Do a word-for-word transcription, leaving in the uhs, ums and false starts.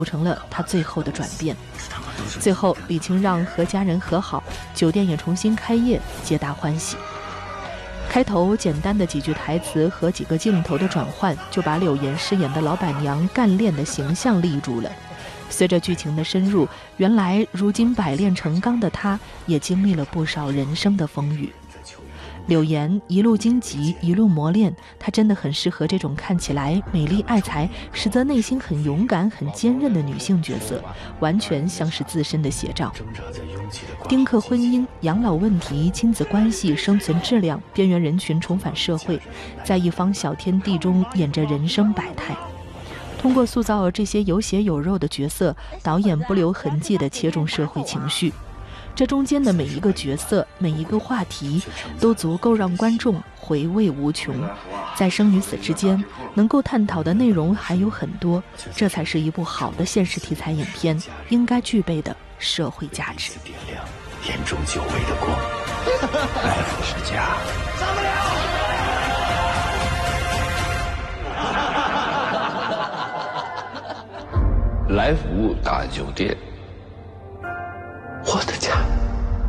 成了他最后的转变。最后，李清让和家人和好，酒店也重新开业，皆大欢喜。开头简单的几句台词和几个镜头的转换，就把柳岩饰演的老板娘干练的形象立住了。随着剧情的深入，原来如今百炼成钢的她，也经历了不少人生的风雨。柳岩一路荆棘，一路磨练，她真的很适合这种看起来美丽爱财，实则内心很勇敢、很坚韧的女性角色，完全像是自身的写照。丁克婚姻、养老问题、亲子关系、生存质量、边缘人群重返社会，在一方小天地中演着人生百态。通过塑造这些有血有肉的角色，导演不留痕迹地切中社会情绪。这中间的每一个角色，每一个话题，都足够让观众回味无穷。在生与死之间，能够探讨的内容还有很多，这才是一部好的现实题材影片应该具备的社会价值。 点亮眼中久违的光，来福之家。上不了。来福大酒店。